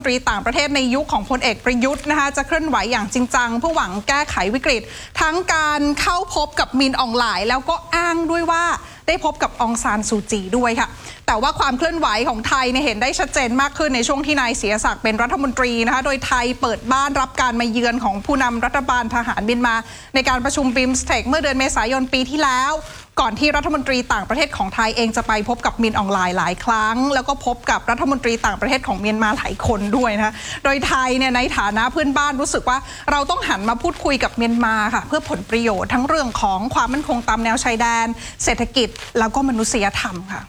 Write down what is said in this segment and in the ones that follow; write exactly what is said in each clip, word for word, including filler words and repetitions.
ตรีต่างประเทศในยุคของพลเอกประยุทธ์นะคะจะเคลื่อนไหวอย่างจริงจังเพื่อหวังแก้ไขวิกฤตทั้งการเข้าพบกับมินอองหลายแล้วก็อ้างด้วยว่าได้พบกับองซานซูจีด้วยค่ะแต่ว่าความเคลื่อนไหวของไทยเนี่ยเห็นได้ชัดเจนมากขึ้นในช่วงที่นายเสียศักดิ์เป็นรัฐมนตรีนะคะโดยไทยเปิดบ้านรับการมาเยือนของผู้นำรัฐบาลทหารเมียนมาในการประชุมบิมสเทคเมื่อเดือนเมษายนปีที่แล้วก่อนที่รัฐมนตรีต่างประเทศของไทยเองจะไปพบกับมินอองหลายหลายครั้งแล้วก็พบกับรัฐมนตรีต่างประเทศของเมียนมาหลายคนด้วยนะคะโดยไทยเนี่ยในฐานะเพื่อนบ้านรู้สึกว่าเราต้องหันมาพูดคุยกับเมียนมาค่ะเพื่อผลประโยชน์ทั้งเรื่องของความมั่นคงตามแนวชายแดนเศรษฐกิจแล้วก็มนุษยธรรมค่ะ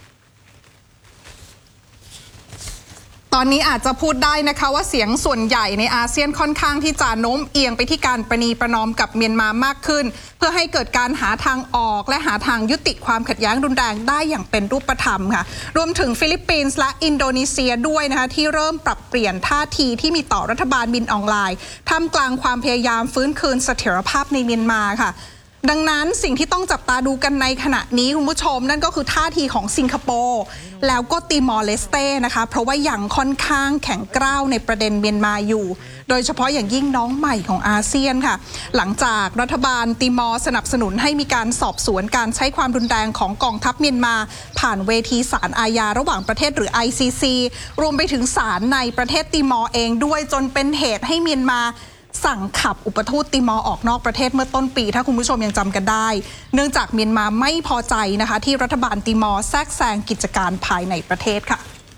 ตอนนี้อาจจะพูดได้นะคะว่าเสียงส่วนใหญ่ในอาเซียนค่อนข้างที่จะโน้มเอียงไปที่การประนีประนอมกับเมียนมามากขึ้นเพื่อให้เกิดการหาทางออกและหาทางยุติความขัดแย้งรุนแรงได้อย่างเป็นรูปธรรมค่ะรวมถึงฟิลิปปินส์และอินโดนีเซียด้วยนะคะที่เริ่มปรับเปลี่ยนท่าทีที่มีต่อรัฐบาลมินอองหลายท่ามกลางความพยายามฟื้นคืนเสถียรภาพในเมียนมาค่ะดังนั้นสิ่งที่ต้องจับตาดูกันในขณะนี้คุณผู้ชมนั่นก็คือท่าทีของสิงคโปร์แล้วก็ติมอร์เลสเต้นะคะเพราะว่ายังค่อนข้างแข็งกร้าวในประเด็นเมียนมาอยู่โดยเฉพาะอย่างยิ่งน้องใหม่ของอาเซียนค่ะหลังจากรัฐบาลติมอร์สนับสนุนให้มีการสอบสวนการใช้ความรุนแรงของกองทัพเมียนมาผ่านเวทีศาลอาญาระหว่างประเทศหรือ ไอ ซี ซี รวมไปถึงศาลในประเทศติมอร์เองด้วยจนเป็นเหตุให้เมียนมาสั่งขับอุปทูตติมอร์ออกนอกประเทศเมื่อต้นปีถ้าคุณผู้ชมยังจำกันได้เนื่องจากเมียนมาไม่พอใจนะคะที่รัฐบาลติมอร์แทรกแซงกิจการภายในประเทศค่ะ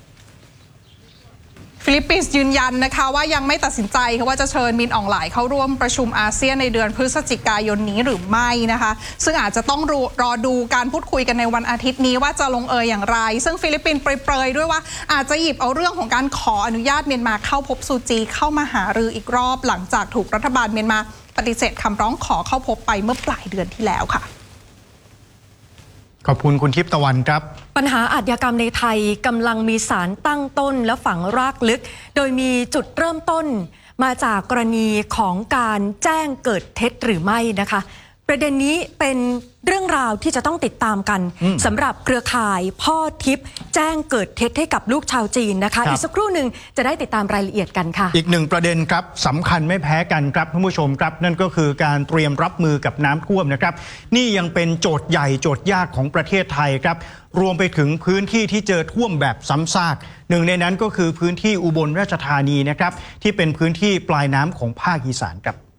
ฟิลิปปินส์ยืนยันนะคะว่ายังไม่ตัดสินใจว่าจะเชิญมินอองหลายเข้าร่วมประชุมอาเซียนในเดือนพฤศจิกายนนี้หรือไม่นะคะซึ่งอาจจะต้องรอดูการพูดคุยกันในวันอาทิตย์นี้ว่าจะลงเอยอย่างไรซึ่งฟิลิปปินส์เปรยๆด้วยว่าอาจจะหยิบเอาเรื่องของการขออนุญาตเมียนมาเข้าพบซูจีเข้ามาหารืออีกรอบหลังจากถูกรัฐบาลเมียนมาปฏิเสธคำร้องขอเข้าพบไปเมื่อปลายเดือนที่แล้วค่ะขอบคุณคุณทิพย์ตะวันครับปัญหาอาชญากรรมในไทยกำลังมีสารตั้งต้นและฝังรากลึกโดยมีจุดเริ่มต้นมาจากกรณีของการแจ้งเกิดเท็จหรือไม่นะคะประเด็นนี้เป็นเรื่องราวที่จะต้องติดตามกันสำหรับเครือข่ายพ่อทิพย์แจ้งเกิดเท็จให้กับลูกชาวจีนนะคะอีกสักครู่หนึ่งจะได้ติดตามรายละเอียดกันค่ะอีกหนึ่งประเด็นครับสำคัญไม่แพ้กันครับท่านผู้ชมครับนั่นก็คือการเตรียมรับมือกับน้ำท่วมนะครับนี่ยังเป็นโจทย์ใหญ่โจทย์ยากของประเทศไทยครับรวมไปถึงพื้นที่ที่เจอท่วมแบบซ้ำซากหนึ่งในนั้นก็คือพื้นที่อุบลราชธานีนะครับที่เป็นพื้นที่ปลายน้ำของภาคอีสานครับ